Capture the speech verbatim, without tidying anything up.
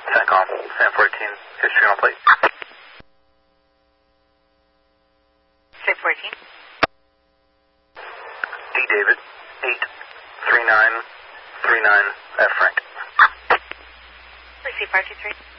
CENTCOM, San fourteen, history on plate. San fourteen. D David, eight three nine three nine F Frank. Receive five two three.